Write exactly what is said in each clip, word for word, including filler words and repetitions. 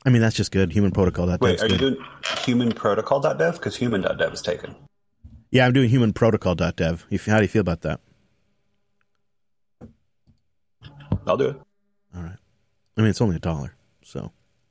I mean, that's just good. Human protocol dot dev. Wait, are good. you doing human protocol dot dev? Because human dot dev is taken. Yeah, I'm doing human protocol dot dev. How do you feel about that? I'll do it. All right. I mean, it's only a dollar, so.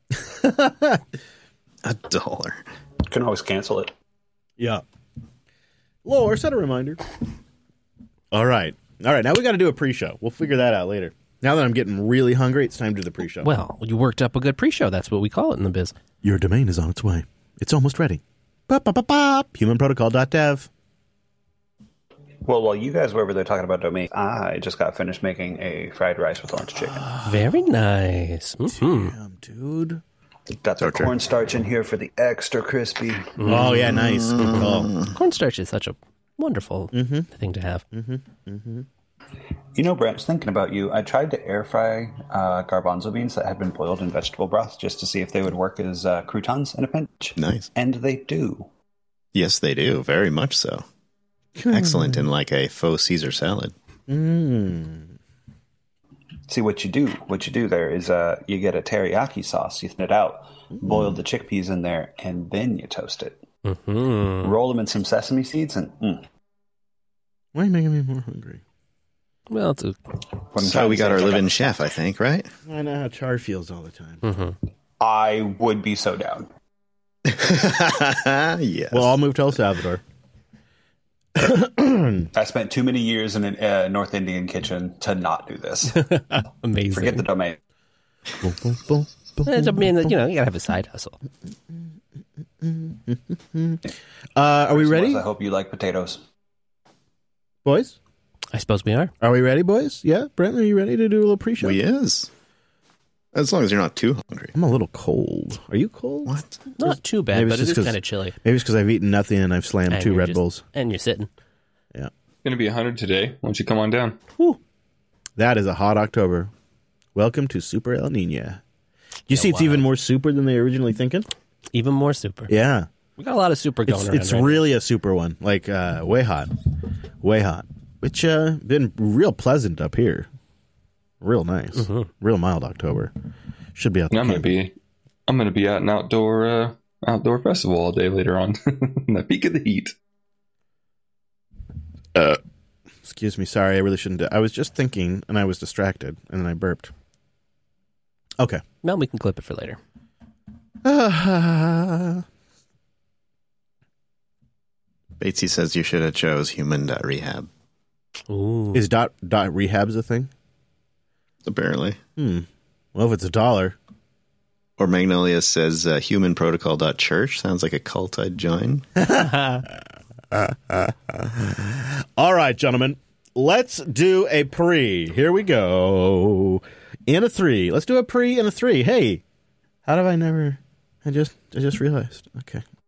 A dollar. You can always cancel it. Yeah. Lore, set a reminder. All right. All right, now we got to do a pre-show. We'll figure that out later. Now that I'm getting really hungry, it's time to do the pre-show. Well, you worked up a good pre-show. That's what we call it in the biz. Your domain is on its way. It's almost ready. Bop, bop, bop, bop. human protocol dot dev. Well, while you guys were over there talking about domain, I just got finished making a fried rice with orange chicken. Very nice. Mm-hmm. Damn, dude. Got some cornstarch in here for the extra crispy. Mm. Oh, yeah, nice. Good call. Cornstarch is such a wonderful mm-hmm. thing to have. Mm-hmm. Mm-hmm. You know, Brent, thinking about you, I tried to air fry uh, garbanzo beans that had been boiled in vegetable broth just to see if they would work as uh, croutons in a pinch. Nice. And they do. Yes, they do. Very much so. Excellent in like a faux Caesar salad. Mm. See, what you do, what you do there is uh, you get a teriyaki sauce, you thin it out, mm. boil the chickpeas in there, and then you toast it. Mm-hmm. Roll them in some sesame seeds, and mm. Why are you making me more hungry? Well, it's a... That's how we got our live-in chef, I think, right? I know how Char feels all the time. Mm-hmm. I would be so down. Yes. Well, I'll move to El Salvador. I spent too many years in a uh, North Indian kitchen to not do this. Amazing. Forget the domain. I mean, you know, you gotta have a side hustle. Uh, are we ready? I hope you like potatoes. Boys? I suppose we are. Are we ready, boys? Yeah? Brent, are you ready to do a little pre-show? We is. As long as you're not too hungry. I'm a little cold. Are you cold? What? Not too bad, Maybe but it's it just is 'cause- kind of chilly. Maybe it's because I've eaten nothing and I've slammed And two you're Red just- Bulls. And you're sitting. Yeah. Going to be one hundred today. Why don't you come on down? Whew. That is a hot October. Welcome to Super El Nino. You Yeah, see, it's wow. even more super than they originally thinking? Even more super. Yeah. We got a lot of super going It's, around. it's right really a super one. Like, uh, way hot. Way hot. Which, uh, been real pleasant up here. Real nice. Mm-hmm. Real mild October. Should be out And there. I'm going to be, I'm going to be at an outdoor, uh, outdoor festival all day later on. In the peak of the heat. Uh, Excuse me. Sorry, I really shouldn't. Do- I was just thinking, and I was distracted, and then I burped. Okay. Well, we can clip it for later. Batesy says you should have chose human.rehab. Ooh. Is dot dot rehab's a thing? Apparently. Hmm. Well, if it's a dollar. Or Magnolia says uh, humanprotocol.church. Sounds like a cult I'd join. All right, gentlemen. Let's do a pre. Here we go. In a three. Let's do a pre and a three. Hey, how did I never... I just I just realized. Okay.